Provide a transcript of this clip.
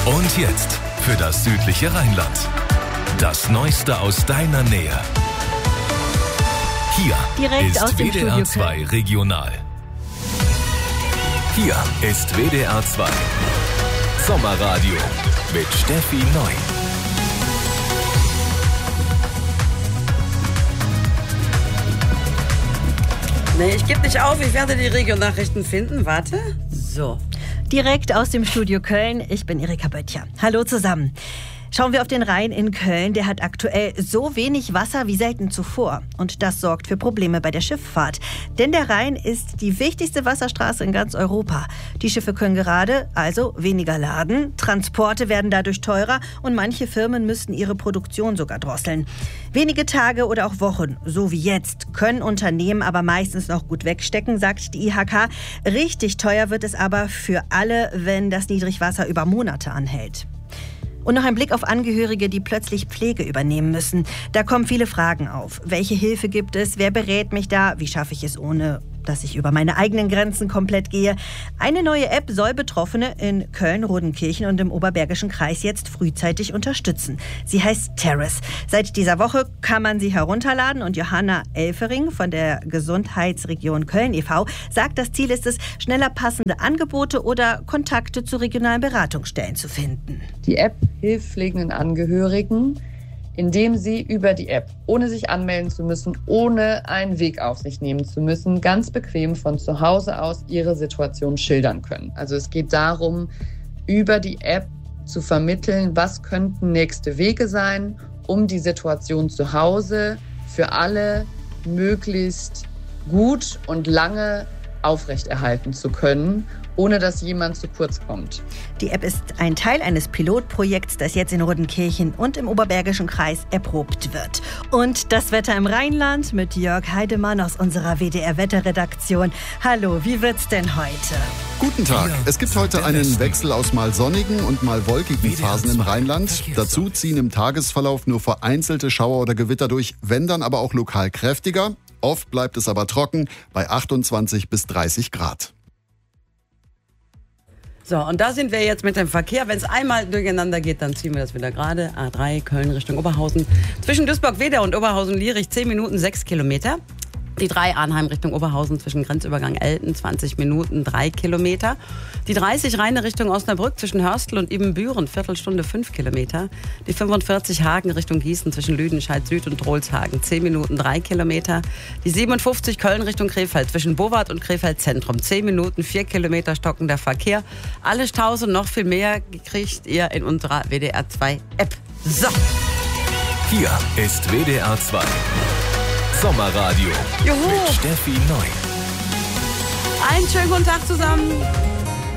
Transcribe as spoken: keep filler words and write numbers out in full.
Und jetzt für das südliche Rheinland. Das Neueste aus deiner Nähe. Hier Direkt ist aus dem W D R Studio zwei Regional. Hier ist W D R zwei Sommerradio mit Steffi Neu. Nee, ich gebe nicht auf, ich werde die Regionalnachrichten finden. Warte. So. Direkt aus dem Studio Köln, ich bin Erika Böttcher. Hallo zusammen. Schauen wir auf den Rhein in Köln. Der hat aktuell so wenig Wasser wie selten zuvor. Und das sorgt für Probleme bei der Schifffahrt. Denn der Rhein ist die wichtigste Wasserstraße in ganz Europa. Die Schiffe können gerade also weniger laden. Transporte werden dadurch teurer und manche Firmen müssen ihre Produktion sogar drosseln. Wenige Tage oder auch Wochen, so wie jetzt, können Unternehmen aber meistens noch gut wegstecken, sagt die I H K. Richtig teuer wird es aber für alle, wenn das Niedrigwasser über Monate anhält. Und noch ein Blick auf Angehörige, die plötzlich Pflege übernehmen müssen. Da kommen viele Fragen auf. Welche Hilfe gibt es? Wer berät mich da? Wie schaffe ich es, ohne dass ich über meine eigenen Grenzen komplett gehe? Eine neue App soll Betroffene in Köln, Rodenkirchen und im Oberbergischen Kreis jetzt frühzeitig unterstützen. Sie heißt Terrace. Seit dieser Woche kann man sie herunterladen und Johanna Elfering von der Gesundheitsregion Köln e V sagt, das Ziel ist es, schneller passende Angebote oder Kontakte zu regionalen Beratungsstellen zu finden. Die App hilft pflegenden Angehörigen, indem sie über die App, ohne sich anmelden zu müssen, ohne einen Weg auf sich nehmen zu müssen, ganz bequem von zu Hause aus ihre Situation schildern können. Also es geht darum, über die App zu vermitteln, was könnten nächste Wege sein, um die Situation zu Hause für alle möglichst gut und lange aufrechterhalten zu können, ohne dass jemand zu kurz kommt. Die App ist ein Teil eines Pilotprojekts, das jetzt in Rodenkirchen und im Oberbergischen Kreis erprobt wird. Und das Wetter im Rheinland mit Jörg Heidemann aus unserer W D R-Wetterredaktion. Hallo, wie wird's denn heute? Guten Tag. Es gibt heute einen Wechsel aus mal sonnigen und mal wolkigen Phasen im Rheinland. Dazu ziehen im Tagesverlauf nur vereinzelte Schauer oder Gewitter durch, wenn dann aber auch lokal kräftiger. Oft bleibt es aber trocken bei achtundzwanzig bis dreißig Grad. So, und da sind wir jetzt mit dem Verkehr. Wenn es einmal durcheinander geht, dann ziehen wir das wieder gerade. A drei, Köln Richtung Oberhausen. Zwischen Duisburg-Wedau und Oberhausen-Lierich zehn Minuten, sechs Kilometer. Die drei Arnheim Richtung Oberhausen zwischen Grenzübergang Elten, zwanzig Minuten, drei Kilometer. Die dreißig Rheine Richtung Osnabrück zwischen Hörstel und Ibbenbüren, Viertelstunde, fünf Kilometer. Die fünfundvierzig Hagen Richtung Gießen zwischen Lüdenscheid Süd und Drolshagen, zehn Minuten, drei Kilometer. Die siebenundfünfzig Köln Richtung Krefeld zwischen Bowart und Krefeld Zentrum, zehn Minuten, vier Kilometer stockender Verkehr. Alle Staus und noch viel mehr kriegt ihr in unserer W D R zwei App. So. Hier ist W D R zwei Sommerradio Juhu. mit Steffi Neu. Einen schönen guten Tag zusammen.